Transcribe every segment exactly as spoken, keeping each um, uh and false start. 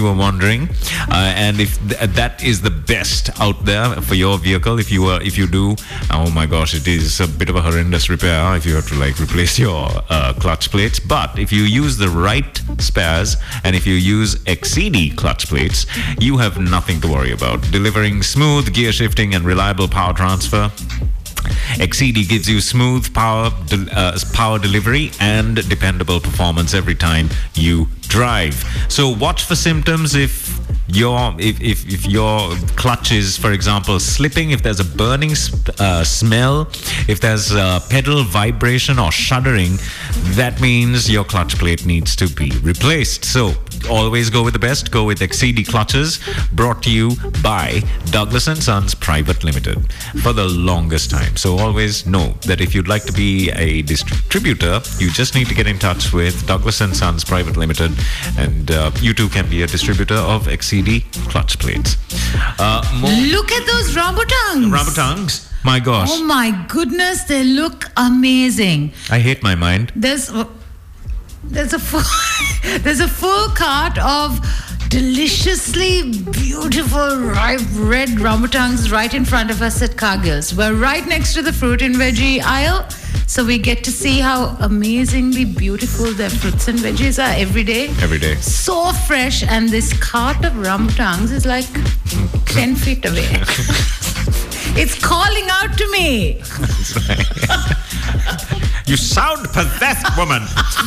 you were wondering. Uh, and if th- that is the best out there for your vehicle, if you are, if you do, oh my gosh, it is a bit of a horrendous repair if you have to like replace your uh, clutch plates. But if you use the right spares and if you use X C D clutch plates, you have nothing to worry about. Delivering smooth gear shifting and reliable power transfer. X C D gives you smooth power de- uh, power delivery and dependable performance every time you drive. So watch for symptoms if your if, if, if your clutch is, for example, slipping, if there's a burning uh, smell, if there's a pedal vibration or shuddering, that means your clutch plate needs to be replaced. So always go with the best. Go with X C D clutches, brought to you by Douglas and Sons Private Limited for the longest time. So always know that if you'd like to be a distributor, you just need to get in touch with Douglas and Sons Private Limited, and uh, you too can be a distributor of X C D clutch plates. Uh, more Look at those rambutangs. Rambutangs. My gosh. Oh my goodness, they look amazing. I hate my mind. There's there's a full, there's a full cart of deliciously beautiful ripe red rambutangs right in front of us at Cargill's. We're right next to the fruit and veggie aisle, so we get to see how amazingly beautiful their fruits and veggies are every day. Every day. So fresh, and this cart of rambutangs is like ten feet away. It's calling out to me. You sound possessed, woman.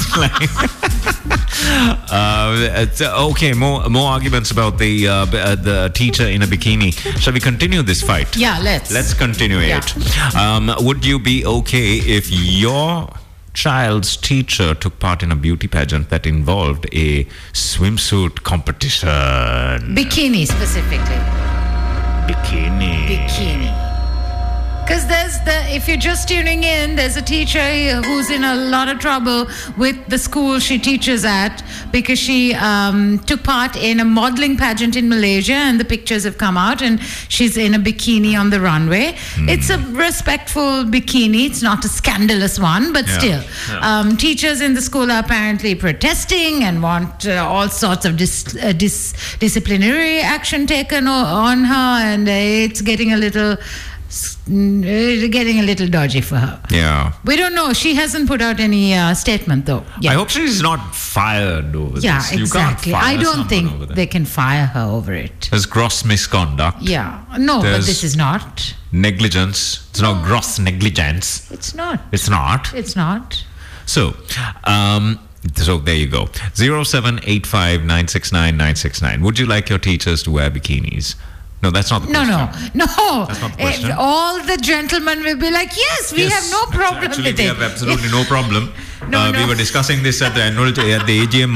uh, okay, more more arguments about the uh, the teacher in a bikini. Shall we continue this fight? Yeah, let's. Let's continue Yeah. it. Um, would you be okay if your child's teacher took part in a beauty pageant that involved a swimsuit competition? Bikini specifically. Bikini. Bikini. Because there's the, if you're just tuning in, there's a teacher who's in a lot of trouble with the school she teaches at because she um, took part in a modeling pageant in Malaysia, and the pictures have come out, and she's in a bikini on the runway. Mm. It's a respectful bikini. It's not a scandalous one, but Yeah. still. Yeah. Um, teachers in the school are apparently protesting and want uh, all sorts of dis- uh, dis- disciplinary action taken o- on her, and uh, it's getting a little... getting a little dodgy for her. Yeah. We don't know. She hasn't put out any uh, statement though. I hope she's not fired over Yeah, this. You exactly. can't fire I don't someone think over that. they can fire her over it. There's gross misconduct. Yeah. No, There's but this is not. Negligence. It's not gross negligence. It's not. It's not. It's not. So, um, so there you go. zero seven eight five nine six nine nine six nine. Would you like your teachers to wear bikinis? No, that's not the No, question. no, no. That's not the Eh, question. all the gentlemen will be like, yes, we Yes, have no problem actually, with we it. have absolutely no problem. No, uh, no. We were discussing this at the annual at the A G M